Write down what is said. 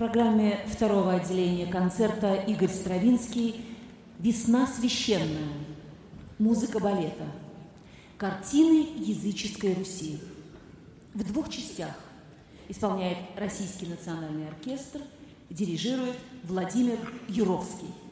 программе второго отделения концерта Игорь Стравинский «Весна священная. Музыка балета. Картины языческой Руси». В двух частях исполняет Российский национальный оркестр, дирижирует Владимир Юровский.